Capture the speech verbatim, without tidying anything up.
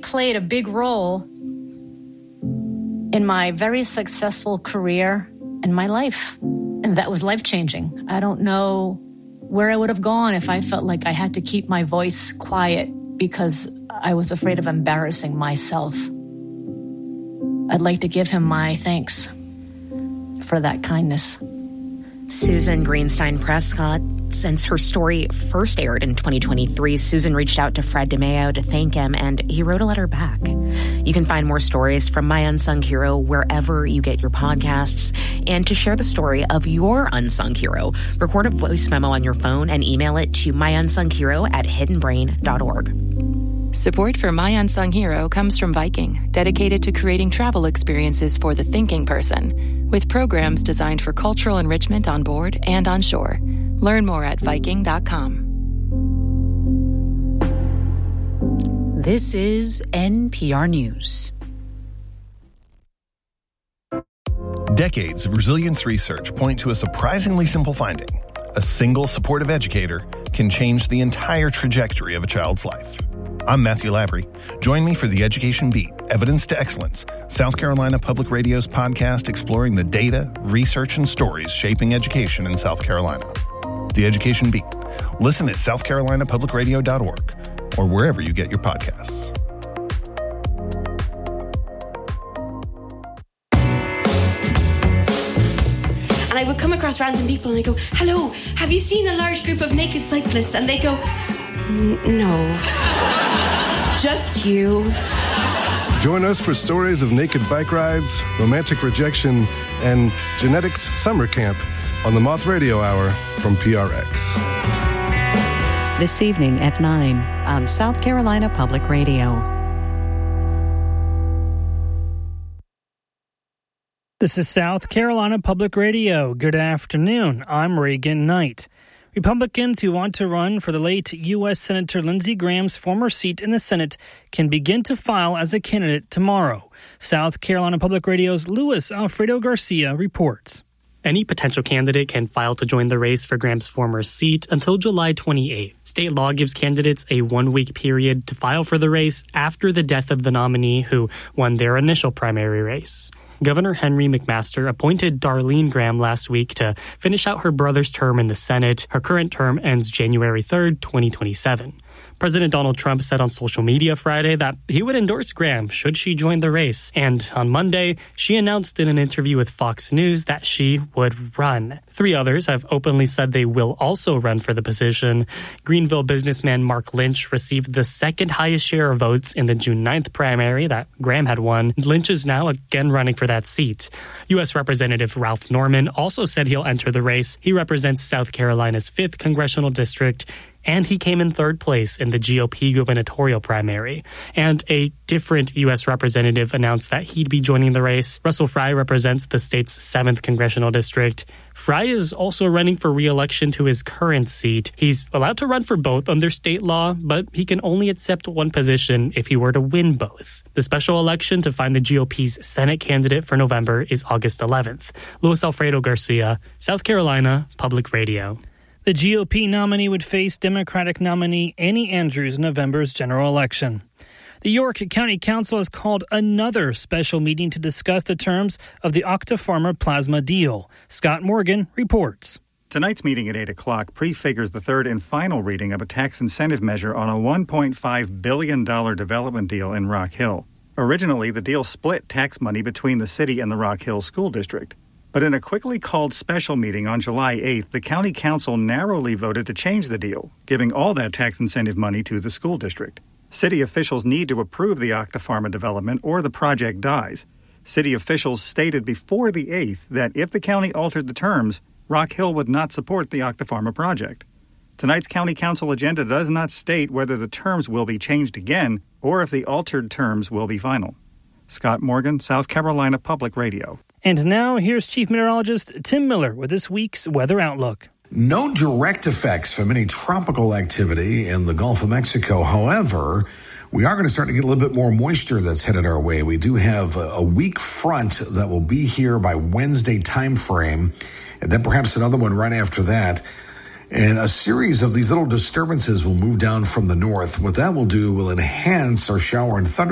played a big role in my very successful career and my life. And that was life-changing. I don't know where I would have gone if I felt like I had to keep my voice quiet because I was afraid of embarrassing myself. I'd like to give him my thanks for that kindness. Susan Greenstein Prescott. Since her story first aired in twenty twenty-three, Susan reached out to Fred DeMeo to thank him, and he wrote a letter back. You can find more stories from My Unsung Hero wherever you get your podcasts. And to share the story of your unsung hero, record a voice memo on your phone and email it to myunsunghero at hidden brain dot org. Support for My Unsung Hero comes from Viking, dedicated to creating travel experiences for the thinking person, with programs designed for cultural enrichment on board and on shore. Learn more at viking dot com. This is N P R News. Decades of resilience research point to a surprisingly simple finding. A single supportive educator can change the entire trajectory of a child's life. I'm Matthew Lavery. Join me for The Education Beat, Evidence to Excellence, South Carolina Public Radio's podcast exploring the data, research, and stories shaping education in South Carolina. The Education Beat. Listen at south carolina public radio dot org or wherever you get your podcasts. And I would come across random people and I go, hello, have you seen a large group of naked cyclists? And they go, no, just you. Join us for stories of naked bike rides, romantic rejection, and genetics summer camp on the Moth Radio Hour from P R X. This evening at nine on South Carolina Public Radio. This is South Carolina Public Radio. Good afternoon. I'm Reagan Knight. Republicans who want to run for the late U S Senator Lindsey Graham's former seat in the Senate can begin to file as a candidate tomorrow. South Carolina Public Radio's Luis Alfredo Garcia reports. Any potential candidate can file to join the race for Graham's former seat until July twenty-eighth. State law gives candidates a one-week period to file for the race after the death of the nominee who won their initial primary race. Governor Henry McMaster appointed Darlene Graham last week to finish out her brother's term in the Senate. Her current term ends January third, twenty twenty-seven. President Donald Trump said on social media Friday that he would endorse Graham should she join the race. And on Monday, she announced in an interview with Fox News that she would run. Three others have openly said they will also run for the position. Greenville businessman Mark Lynch received the second highest share of votes in the June ninth primary that Graham had won. Lynch is now again running for that seat. U S Representative Ralph Norman also said he'll enter the race. He represents South Carolina's fifth congressional district, and he came in third place in the G O P gubernatorial primary. And a different U S representative announced that he'd be joining the race. Russell Fry represents the state's seventh congressional district. Fry is also running for re-election to his current seat. He's allowed to run for both under state law, but he can only accept one position if he were to win both. The special election to find the G O P's Senate candidate for November is August eleventh. Luis Alfredo Garcia, South Carolina Public Radio. The G O P nominee would face Democratic nominee Annie Andrews in November's general election. The York County Council has called another special meeting to discuss the terms of the Octapharma plasma deal. Scott Morgan reports. Tonight's meeting at eight o'clock prefigures the third and final reading of a tax incentive measure on a one point five billion dollars development deal in Rock Hill. Originally, the deal split tax money between the city and the Rock Hill School District. But in a quickly called special meeting on July eighth, the county council narrowly voted to change the deal, giving all that tax incentive money to the school district. City officials need to approve the Octapharma development or the project dies. City officials stated before the eighth that if the county altered the terms, Rock Hill would not support the Octapharma project. Tonight's county council agenda does not state whether the terms will be changed again or if the altered terms will be final. Scott Morgan, South Carolina Public Radio. And now, here's Chief Meteorologist Tim Miller with this week's weather outlook. No direct effects from any tropical activity in the Gulf of Mexico. However, we are going to start to get a little bit more moisture that's headed our way. We do have a weak front that will be here by Wednesday time frame, and then perhaps another one right after that. And a series of these little disturbances will move down from the north. What that will do will enhance our shower and thunder